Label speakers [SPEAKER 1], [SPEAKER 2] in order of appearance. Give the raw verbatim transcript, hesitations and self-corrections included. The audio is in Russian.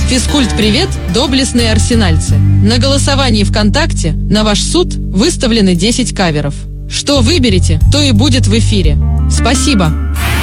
[SPEAKER 1] Физкульт-привет, доблестные арсенальцы! На голосовании ВКонтакте на ваш суд выставлены десять каверов. Что выберете, то и будет в эфире. Спасибо!